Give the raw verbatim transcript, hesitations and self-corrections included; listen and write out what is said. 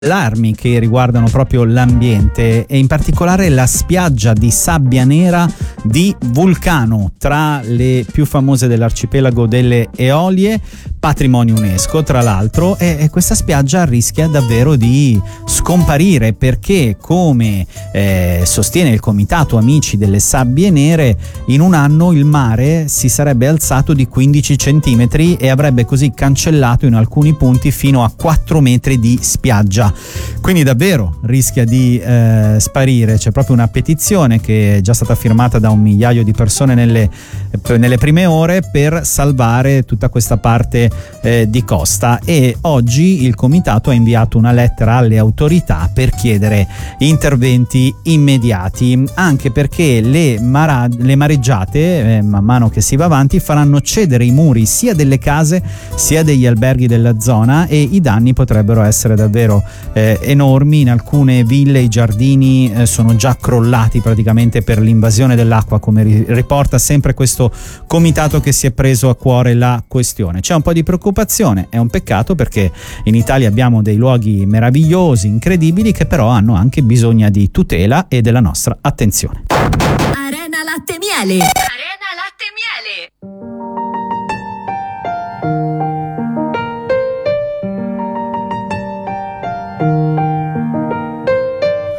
allarmi che riguardano proprio l'ambiente e in particolare la spiaggia di sabbia nera di Vulcano, tra le più famose dell'arcipelago delle Eolie, patrimonio UNESCO tra l'altro, e, e questa spiaggia rischia davvero di scomparire perché, come eh, sostiene il Comitato Amici delle Sabbie Nere, in un anno il mare si sarebbe alzato di quindici centimetri e avrebbe così cancellato in alcuni punti fino a quattro metri di spiaggia. Quindi davvero rischia di eh, sparire. C'è proprio una petizione che è già stata firmata da un migliaio di persone nelle, nelle prime ore per salvare tutta questa parte eh, di costa, e oggi il comitato ha inviato una lettera alle autorità per chiedere interventi immediati, anche perché le, mara- le mareggiate eh, man mano che si va avanti faranno cedere i muri sia delle case sia degli alberghi della zona, e i danni potrebbero essere davvero Eh, enormi. In alcune ville i giardini eh, sono già crollati praticamente per l'invasione dell'acqua, come ri- riporta sempre questo comitato che si è preso a cuore la questione. C'è un po' di preoccupazione, è un peccato perché in Italia abbiamo dei luoghi meravigliosi, incredibili, che però hanno anche bisogno di tutela e della nostra attenzione. Arena Latte Miele. Arena Latte Miele.